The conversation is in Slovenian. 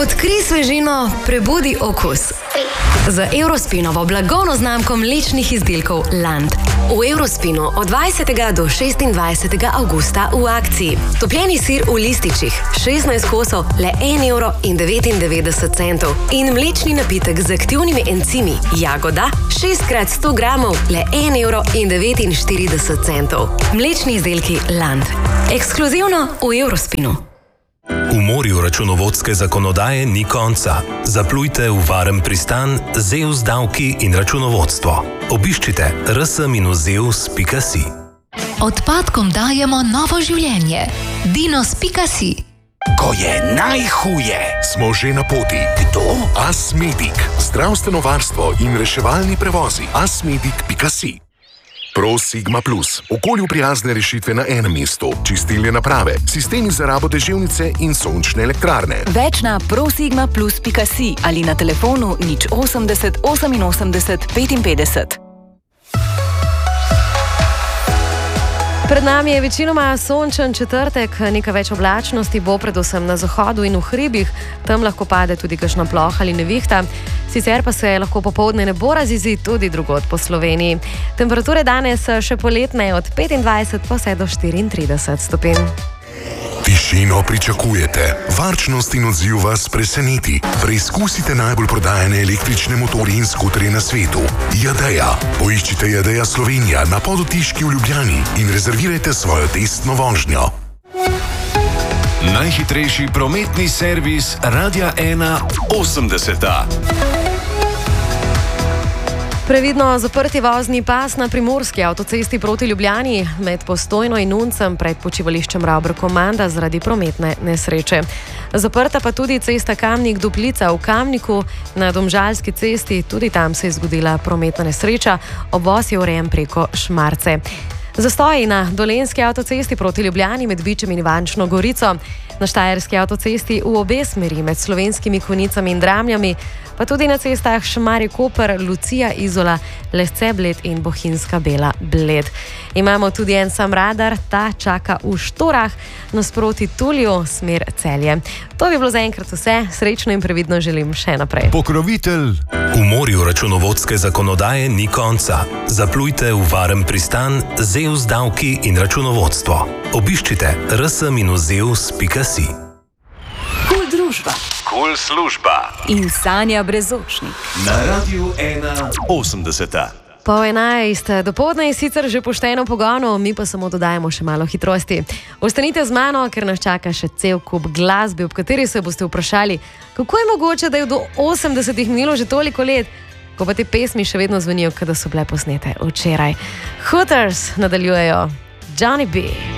Odkrij svežino, prebudi okus. Z Eurospinovo blagovno znamko mlečnih izdelkov Land. V Eurospinu od 20. do 26. avgusta v akciji. Topljeni sir v lističih, 16 kosov, le 1,99 € in mlečni napitek z aktivnimi encimi Jagoda, 6x100 gramov, le 1,49 €. Mlečni izdelki Land. Ekskluzivno v Eurospinu. V morju računovodske zakonodaje ni konca. Zaplujte v varen pristan ZEUS davki in računovodstvo. Obiščite rs-zeus.si. Odpadkom dajemo novo življenje. Dinos.si. Ko je najhuje, smo že na poti. Kdo? Asmedic. Zdravstveno varstvo in reševalni prevozi. Asmedic.si. Pro Sigma Plus. Okolju prijazne rešitve na enem mestu. Čistilne naprave, sistemi za rabo deževnice in sončne elektrarne. Več na prosigmaplus.si ali na telefonu 080 88 55. Pred nami je večinoma sončen četrtek, nekaj več oblačnosti bo predvsem na zahodu in v hribih, tam lahko pade tudi kakšna ploha ali nevihta, sicer pa se lahko popoldne ne bo razjeziti tudi drugod po Sloveniji. Temperature danes še poletne od 25 pa vse do 34 stopinj. Tišino pričakujete, varčnost in odziv vas preseneti. Preizkusite najbolj prodajane električne motorje in skuterje na svetu. Jadeja. Poiščite Jadeja Slovenija na Podotiški v Ljubljani in rezervirajte svojo testno vožnjo. Najhitrejši prometni servis Radia 1 80. Previdno zaprti vozni pas na primorski avtocesti proti Ljubljani med Postojno in Uncem pred počivališčem Ravbrkomanda zaradi prometne nesreče. Zaprta pa tudi cesta Kamnik-Duplica v Kamniku na Domžalski cesti, tudi tam se je zgodila prometna nesreča, obvoz je urejen preko Šmarce. Zastoji na Dolenjski avtocesti proti Ljubljani med Bičem in Ivančno Gorico, na Štajerski avtocesti v obe smeri med Slovenskimi Konjicami in Dramljami, pa tudi na cestah Šmarje-Koper, Lucija, Izola, Lesce-Bled in Bohinjska Bela-Bled. Imamo tudi en sam radar, ta čaka v Štorah, nasproti Tulju, smer Celje. To bi bilo zaenkrat vse, srečno in previdno želim še naprej. Pokrovitelj. V morju računovodske zakonodaje ni konca. Zaplujte v varen pristan ZEUS davki in računovodstvo. Obiščite rs-zeus.si. Kul družba. Kul služba. In Sanja Brezočnik. Na Radiu 1 80. Po 11. Dopoldne je sicer že pošteno pogono, mi pa samo dodajamo še malo hitrosti. Ostanite z mano, ker nas čaka še cel kup glasbe, ob kateri se boste vprašali, kako je mogoče, da je do 80 minilo že toliko let, ko pa te pesmi še vedno zvenijo, kada so bile posnete včeraj. Hooters nadaljujejo. Johnny B.